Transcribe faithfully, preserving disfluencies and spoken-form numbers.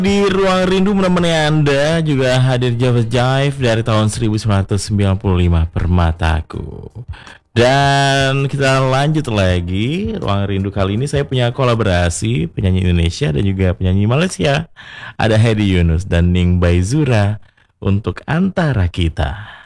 Di Ruang Rindu menemani Anda juga hadir Java Jive dari tahun seribu sembilan ratus sembilan puluh lima, Permataku. Dan kita lanjut lagi Ruang Rindu kali ini saya punya kolaborasi penyanyi Indonesia dan juga penyanyi Malaysia. Ada Hedi Yunus dan Ning Baizura untuk Antara Kita.